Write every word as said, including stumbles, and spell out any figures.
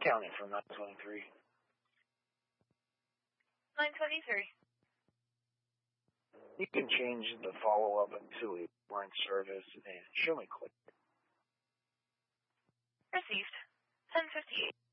counting from nine twenty-three. nine twenty-three. You can change the follow-up until we're in service and show me click. Received. ten fifty-eight.